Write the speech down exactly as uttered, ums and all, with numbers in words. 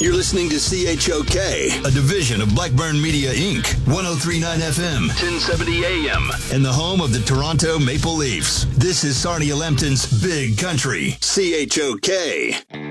You're listening to C H O K, a division of Blackburn Media, Incorporated, ten thirty-nine F M, ten seventy A M, and the home of the Toronto Maple Leafs. This is Sarnia Lambton's Big Country, C H O K.